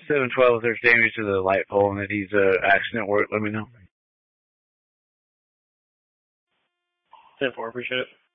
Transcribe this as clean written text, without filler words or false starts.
712, if there's damage to the light pole and that he's accident work, let me know. 10-4, appreciate it.